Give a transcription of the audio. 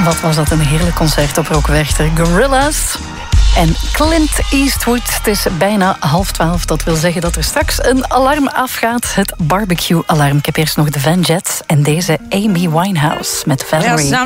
Wat was dat een heerlijk concert op Rock Werchter. Gorillaz en Clint Eastwood. Het is bijna 11:30. Dat wil zeggen dat er straks een alarm afgaat. Het barbecue-alarm. Ik heb eerst nog de Van Jets en deze Amy Winehouse met Valerie. Ja,